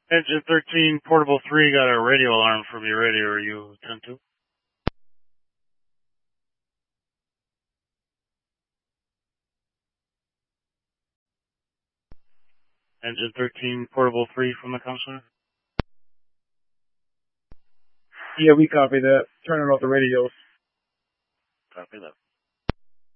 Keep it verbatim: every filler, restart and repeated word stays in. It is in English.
Engine thirteen, Portable three, got a radio alarm from your radio. Are you ten two? Engine thirteen, Portable three from the counselor? Yeah, we copy that. Turning off the radios. Copy that.